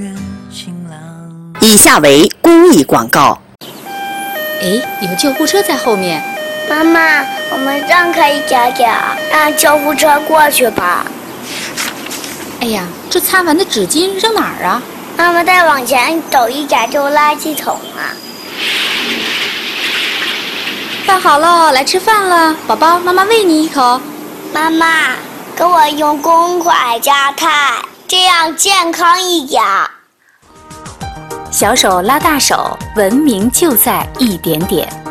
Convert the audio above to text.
以下为公益广告。 有救护车在后面。 妈妈，我们让开一点点，让救护车过去吧。 哎呀，这擦完的纸巾扔哪儿啊？ 妈妈，再往前走一点就垃圾桶了。 饭好了，来吃饭了，宝宝，妈妈喂你一口。 妈妈，给我用公筷加菜，这样健康一点。 小手拉大手，文明就在一点点。